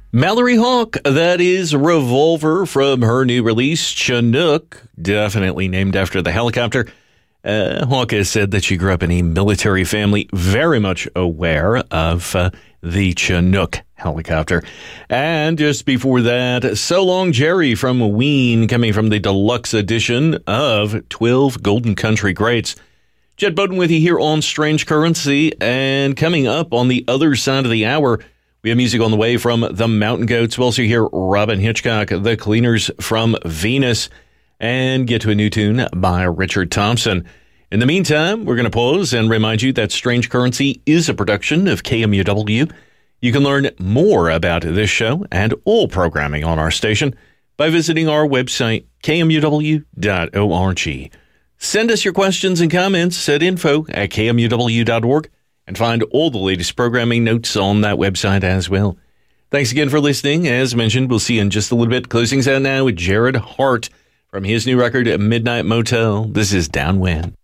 Mallory Hawk, that is Revolver from her new release, Chinook, definitely named after the helicopter. Hawk has said that she grew up in a military family, very much aware of the Chinook helicopter. And just before that, So Long Jerry from Ween, coming from the deluxe edition of 12 Golden Country Greats. Jed Bowden with you here on Strange Currency, and coming up on the other side of the hour, we have music on the way from the Mountain Goats. We'll also hear Robin Hitchcock, The Cleaners from Venus, and get to a new tune by Richard Thompson. In the meantime, we're going to pause and remind you that Strange Currency is a production of KMUW. You can learn more about this show and all programming on our station by visiting our website, kmuw.org. Send us your questions and comments at info@kmuw.org. And find all the latest programming notes on that website as well. Thanks again for listening. As mentioned, we'll see you in just a little bit. Closings out now with Jared Hart from his new record, Midnight Motel. This is Downwind.